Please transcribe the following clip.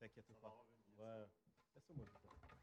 t'inquiète Ça va pas. revenir, ça. Ouais, laisse-moi du temps.